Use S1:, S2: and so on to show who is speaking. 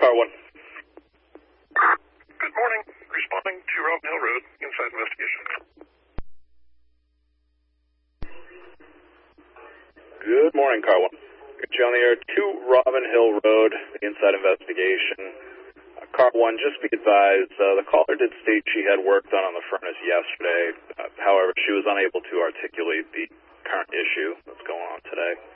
S1: Car 1.
S2: Good morning. Responding to Robin Hill Road, inside investigation.
S1: Good morning, Car 1. Get you on the air to Robin Hill Road, inside investigation. Car 1, just be advised, the caller did state she had work done on the furnace yesterday. However, she was unable to articulate the current issue that's going on today.